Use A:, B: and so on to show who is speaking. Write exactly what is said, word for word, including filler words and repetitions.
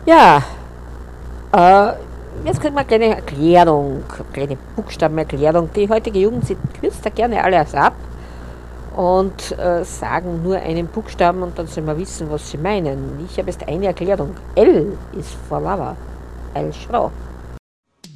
A: Ja, äh, jetzt kriegen wir eine kleine Erklärung, eine kleine Buchstabenerklärung. Die heutige Jugend, sie kürzt da gerne alles ab und äh, sagen nur einen Buchstaben und dann soll man wissen, was sie meinen. Ich habe jetzt eine Erklärung. L ist for Lava. El Schro.